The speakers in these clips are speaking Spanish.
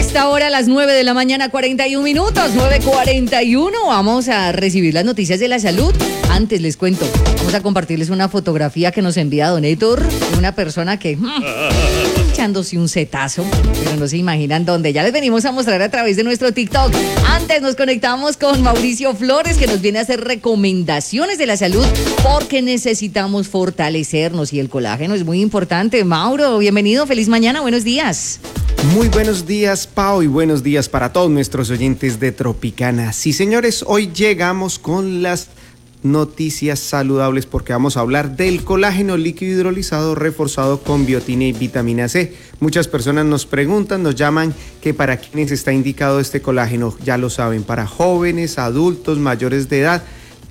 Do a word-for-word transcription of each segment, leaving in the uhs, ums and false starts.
esta hora, a las nueve de la mañana, cuarenta y un minutos, nueve cuarenta y uno, vamos a recibir las noticias de la salud. Antes les cuento, vamos a compartirles una fotografía que nos envía Don Héctor, de una persona que... Hmm, echándose un cetazo, pero no se imaginan dónde. Ya les venimos a mostrar a través de nuestro TikTok. Antes nos conectamos con Mauricio Flores, que nos viene a hacer recomendaciones de la salud, porque necesitamos fortalecernos y el colágeno es muy importante. Mauro, bienvenido, feliz mañana, buenos días. Muy buenos días, Pau, y buenos días para todos nuestros oyentes de Tropicana. Sí, señores, hoy llegamos con las noticias saludables porque vamos a hablar del colágeno líquido hidrolizado reforzado con biotina y vitamina C. Muchas personas nos preguntan, nos llaman que para quiénes está indicado este colágeno. Ya lo saben, para jóvenes, adultos, mayores de edad,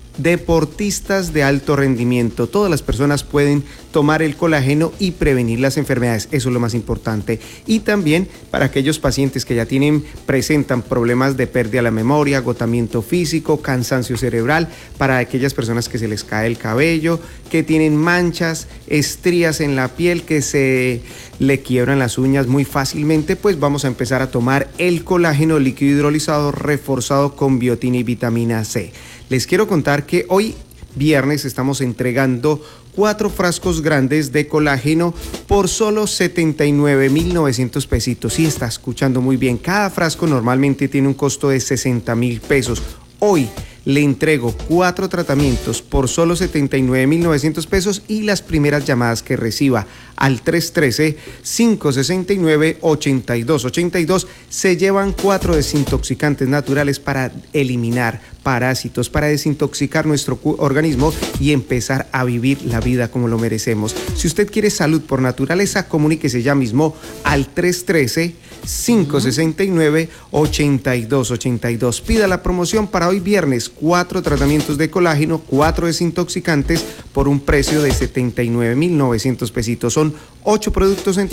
deportistas de alto rendimiento. Todas las personas pueden tomar el colágeno y prevenir las enfermedades, eso es lo más importante. Y también para aquellos pacientes que ya tienen, presentan problemas de pérdida de la memoria, agotamiento físico, cansancio cerebral, para aquellas personas que se les cae el cabello, que tienen manchas, estrías en la piel, que se le quiebran las uñas muy fácilmente, pues vamos a empezar a tomar el colágeno líquido hidrolizado reforzado con biotina y vitamina C. Les quiero contar que hoy viernes estamos entregando cuatro frascos grandes de colágeno por solo setenta y nueve mil novecientos pesitos. Sí, está escuchando muy bien. Cada frasco normalmente tiene un costo de sesenta mil pesos. Hoy le entrego cuatro tratamientos por solo setenta y nueve mil novecientos pesos y las primeras llamadas que reciba al tres uno tres, cinco seis nueve, ocho dos ocho dos se llevan cuatro desintoxicantes naturales para eliminar parásitos, para desintoxicar nuestro organismo y empezar a vivir la vida como lo merecemos. Si usted quiere salud por naturaleza, comuníquese ya mismo al tres uno tres, cinco seis nueve, ocho dos ocho dos. Pida la promoción para hoy viernes, cuatro tratamientos de colágeno, cuatro desintoxicantes por un precio de setenta y nueve mil novecientos pesitos. Son ocho productos en